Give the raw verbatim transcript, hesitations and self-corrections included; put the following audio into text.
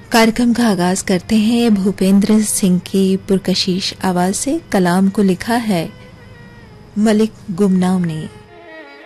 कार्यक्रम का आगाज करते हैं भूपेंद्र सिंह की पुरकशिश आवाज से। कलाम को लिखा है मलिक गुमनाम ने।